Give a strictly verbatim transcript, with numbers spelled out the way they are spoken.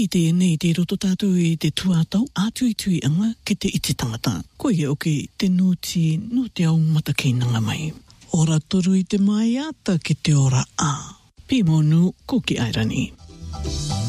I te nei te roto tātou I te tuatau, ātui tui anga ki te iti tangata. Ko ia oke te nuti no te au mata kei nanga mai. Ora toru I te mai ata ki te ora a. Pimonu ko ki Airani.